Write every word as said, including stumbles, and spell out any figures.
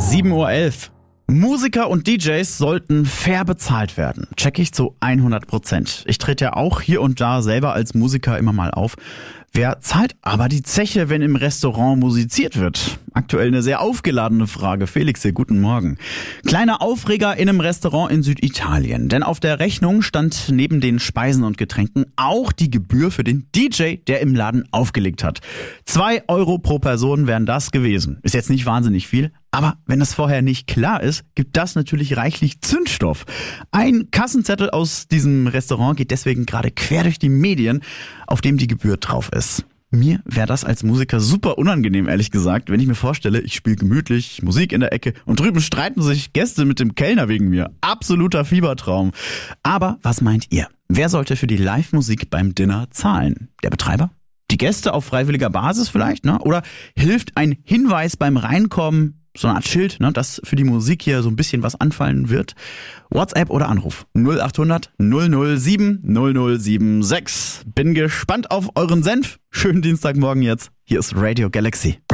sieben Uhr elf. Musiker und D Js sollten fair bezahlt werden. Check ich zu hundert Prozent. Ich trete ja auch hier und da selber als Musiker immer mal auf. Wer zahlt aber die Zeche, wenn im Restaurant musiziert wird? Aktuell eine sehr aufgeladene Frage. Felix hier, guten Morgen. Kleiner Aufreger in einem Restaurant in Süditalien. Denn auf der Rechnung stand neben den Speisen und Getränken auch die Gebühr für den D J, der im Laden aufgelegt hat. Zwei Euro pro Person wären das gewesen. Ist jetzt nicht wahnsinnig viel. Aber wenn das vorher nicht klar ist, gibt das natürlich reichlich Zündstoff. Ein Kassenzettel aus diesem Restaurant geht deswegen gerade quer durch die Medien, auf dem die Gebühr drauf ist. Mir wäre das als Musiker super unangenehm, ehrlich gesagt, wenn ich mir vorstelle, ich spiele gemütlich Musik in der Ecke und drüben streiten sich Gäste mit dem Kellner wegen mir. Absoluter Fiebertraum. Aber was meint ihr? Wer sollte für die Live-Musik beim Dinner zahlen? Der Betreiber? Die Gäste auf freiwilliger Basis vielleicht, ne? Oder hilft ein Hinweis beim Reinkommen, so eine Art Schild, ne, dass für die Musik hier so ein bisschen was anfallen wird? WhatsApp oder Anruf null acht hundert null null sieben null null sieben sechs. Bin gespannt auf euren Senf. Schönen Dienstagmorgen jetzt. Hier ist Radio Galaxy.